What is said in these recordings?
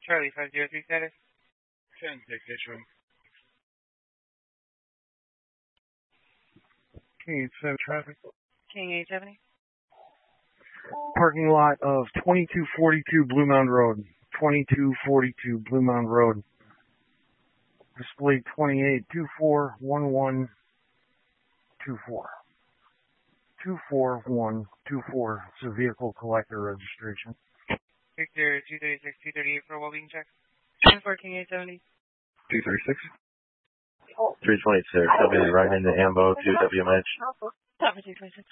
Charlie 503 status. 10, take station. King 87 traffic. King 870. Parking lot of 2242 Blue Mound Road. 2242 Blue Mound Road. Display 28241124. 24124. It's a vehicle collector registration. Victor 236, 238 for a well-being check. 10-4 King 870. 236. 326, I'll be right into Ambo to WMH. Stop for 226.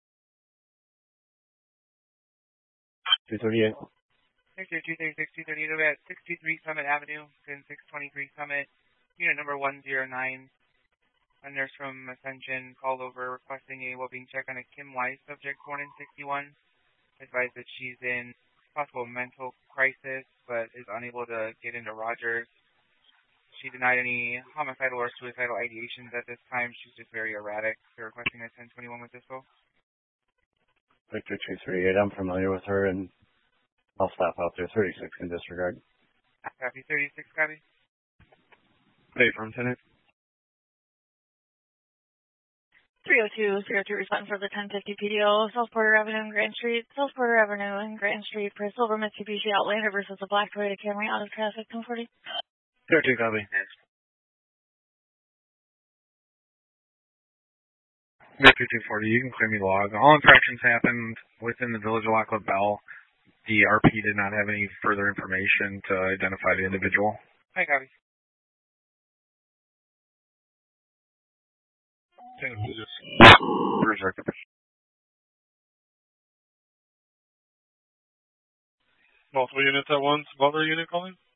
238. Victor 236, 238 over at 63 Summit Avenue, in 623 Summit, unit number 109. A nurse from Ascension called over requesting a well-being check on a Kim Weiss subject born in 61. Advised that she's in possible mental crisis, but is unable to get into Rogers. She denied any homicidal or suicidal ideations at this time. She's just very erratic. They're requesting a 1021 with this call. Victor 238, I'm familiar with her, and I'll stop out there. 36 in disregard. Copy 36, copy. Hey, from Tenant. 302, responding for the 1050 PDO, South Porter Avenue and Grant Street. South Porter Avenue and Grant Street for Silver Mitsubishi Outlander versus a black Toyota Camry out of traffic, 1040. 13, copy. Victor 240, you can clear me log. All infractions happened within the Village of La Belle. The RP did not have any further information to identify the individual. Hi, copy. Multiple units at once. Butler unit calling?